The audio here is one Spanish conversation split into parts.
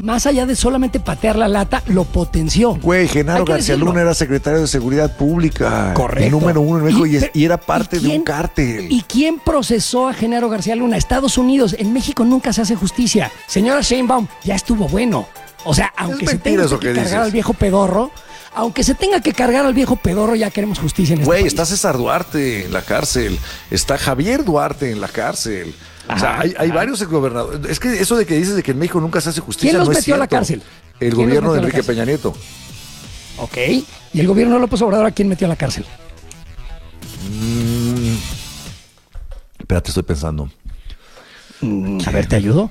más allá de solamente patear la lata, lo potenció. Güey, Genaro García Luna era secretario de Seguridad Pública. Correcto. El número 1 en México y era parte de un cártel. ¿Y quién procesó a Genaro García Luna? Estados Unidos. En México nunca se hace justicia. Señora Sheinbaum, ya estuvo bueno. O sea, aunque se tenga que cargar al viejo pedorro, ya queremos justicia en este país. Güey, está César Duarte en la cárcel, está Javier Duarte en la cárcel. O sea, hay varios exgobernadores. Es que eso de que dices de que en México nunca se hace justicia ¿Quién los no es metió a la cierto. cárcel? El gobierno de Enrique Peña Nieto. Ok. ¿Y el gobierno de López Obrador a quién metió a la cárcel? Espérate, estoy pensando. A ver, ¿te ayudo?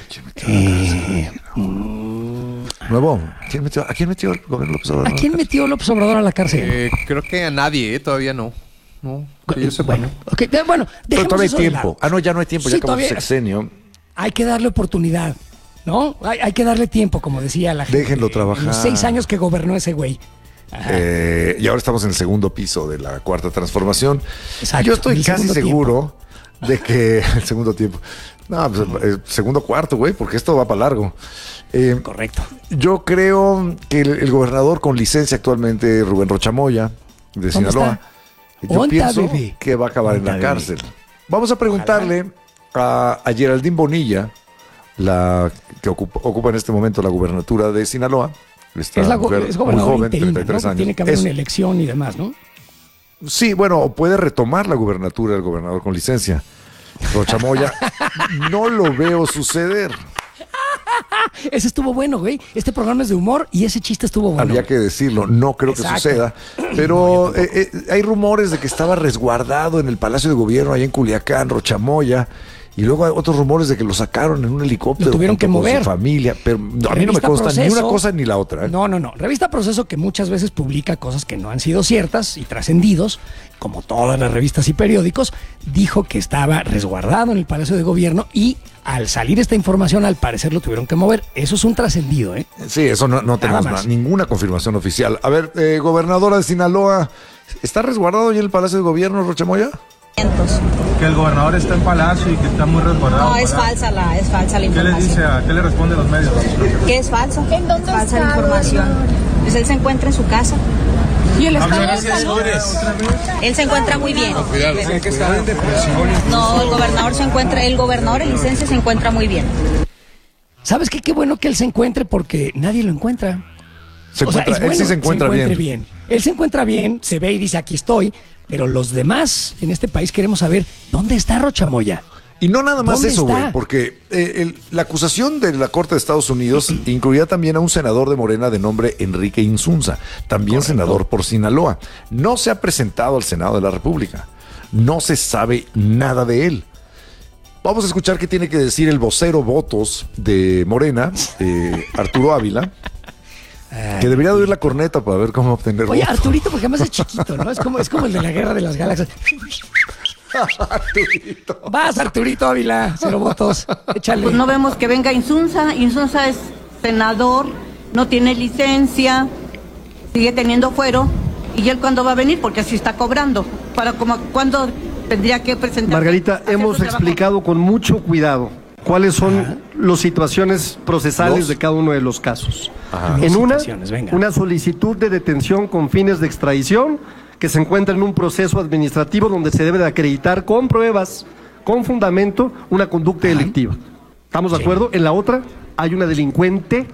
Nuevo, ¿a quién metió el gobierno de López Obrador? ¿A quién metió López Obrador a la cárcel? Creo que a nadie, todavía no. No, que yo sepa. Bueno, bueno, pero todavía hay eso tiempo. No, ya no hay tiempo, Sí, ya acabó el todavía sexenio. hay que darle oportunidad, ¿no? Hay que darle tiempo, como decía la gente. Déjenlo trabajar. Los 6 años que gobernó ese güey. Y ahora estamos en el segundo piso de la cuarta transformación. Exacto, Yo estoy el casi segundo seguro de que el segundo tiempo. No, pues, segundo cuarto, güey, porque esto va para largo. Correcto. Yo creo que el gobernador con licencia actualmente, Rubén Rochamoya, de Sinaloa, yo pienso que va a acabar en la cárcel. Vamos a preguntarle a Geraldine Bonilla, la que ocupa en este momento la gubernatura de Sinaloa. Es gobernador interina, 33 ¿no? años. Tiene que haber una elección y demás, ¿no? Sí, bueno, puede retomar la gubernatura del gobernador con licencia. Rochamoya, no lo veo suceder. Ese estuvo bueno, güey. Este programa es de humor y ese chiste estuvo bueno. Había que decirlo, no creo que suceda. Pero hay rumores de que estaba resguardado en el Palacio de Gobierno, allá en Culiacán, Rochamoya. Y luego hay otros rumores de que lo sacaron en un helicóptero. Lo tuvieron que mover. Con su familia. Pero a mí no me consta ni una cosa ni la otra. No. Revista Proceso, que muchas veces publica cosas que no han sido ciertas y trascendidos, como todas las revistas y periódicos, dijo que estaba resguardado en el Palacio de Gobierno y al salir esta información, al parecer lo tuvieron que mover. Eso es un trascendido, ¿eh? Sí, eso no tenemos ninguna confirmación oficial. A ver, gobernadora de Sinaloa, ¿está resguardado ya en el Palacio de Gobierno, Rochamoya? Que el gobernador está en Palacio y que está muy resguardado. No, es falsa la información. ¿Qué le dice qué le responde a los medios? Que es falso. ¿En dónde falsa está, la información. Pues él se encuentra en su casa. ¿Y el estado de salud? Él se encuentra muy bien. Dicen que está en depresión. No, el gobernador en licencia se encuentra muy bien. ¿Sabes qué? Qué bueno que él se encuentre porque nadie lo encuentra. Él sí se encuentra bien. Él se encuentra bien, se ve y dice, aquí estoy. Pero los demás en este país queremos saber dónde está Rochamoya. Y no nada más eso, güey, está? porque la acusación de la Corte de Estados Unidos incluía también a un senador de Morena de nombre Enrique Insunza, también senador por Sinaloa. No se ha presentado al Senado de la República. No se sabe nada de él. Vamos a escuchar qué tiene que decir el vocero votos de Morena, Arturo Ávila. Que debería de oír la corneta para ver cómo obtener Oye, votos. Arturito, porque además es chiquito, ¿no? Es como el de la Guerra de las Galaxias. Arturito. Vas, Arturito Ávila, 0 votos. Échale. Pues no vemos que venga Insunza. Insunza es senador, no tiene licencia, sigue teniendo fuero. ¿Y él cuándo va a venir? Porque así está cobrando. ¿Cuándo tendría que presentar? Margarita, hemos explicado con mucho cuidado cuáles son las situaciones procesales de cada uno de los casos. En una solicitud de detención con fines de extradición que se encuentra en un proceso administrativo donde se debe de acreditar con pruebas, con fundamento, una conducta delictiva. ¿Estamos de acuerdo? En la otra hay una delincuente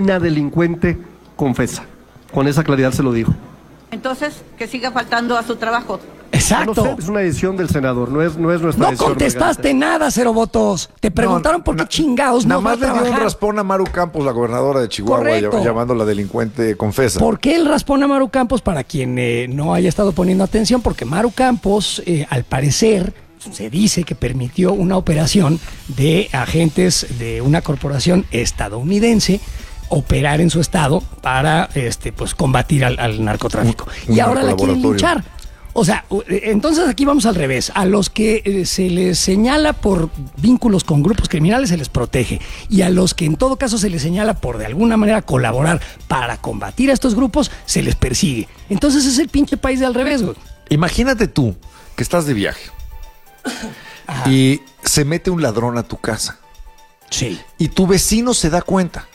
confesa. Con esa claridad se lo digo. Entonces, que siga faltando a su trabajo. Exacto. No sé, es una decisión del senador, no es nuestra decisión. No contestaste nada, 0 votos. Te preguntaron por qué chingados no va a trabajar. Nada más le dio un raspón a Maru Campos, la gobernadora de Chihuahua, llamándola delincuente confesa. ¿Por qué el raspón a Maru Campos? Para quien no haya estado poniendo atención, porque Maru Campos, al parecer, se dice que permitió una operación de agentes de una corporación estadounidense operar en su estado para pues combatir al narcotráfico. Y ahora la quieren linchar. O sea, entonces aquí vamos al revés. A los que se les señala por vínculos con grupos criminales se les protege. Y a los que en todo caso se les señala por de alguna manera colaborar para combatir a estos grupos, se les persigue. Entonces es el pinche país de al revés, güey. Imagínate tú que estás de viaje y se mete un ladrón a tu casa. Sí. Y tu vecino se da cuenta.